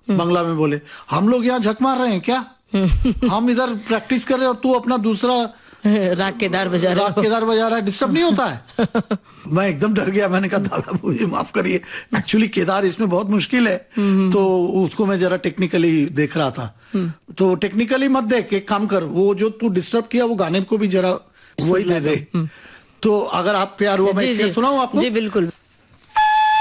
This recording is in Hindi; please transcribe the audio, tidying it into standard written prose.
बंगला में बोले, हम लोग यहाँ झक मार रहे हैं क्या? हम इधर प्रैक्टिस कर रहे हैं और तू अपना दूसरा राग केदार बजा रहा है, डिस्टर्ब नहीं होता है? मैं एकदम डर गया, मैंने कहा दादा मुझे माफ करिए, एक्चुअली केदार इसमें बहुत मुश्किल है। तो उसको मैं जरा टेक्निकली देख रहा था। तो टेक्निकली मत देख, एक काम कर, वो जो तू डिस्टर्ब किया वो गाने को भी जरा वही दे दे। तो अगर आप प्यार हुआ, मैं सुनाऊं आपको? जी बिल्कुल।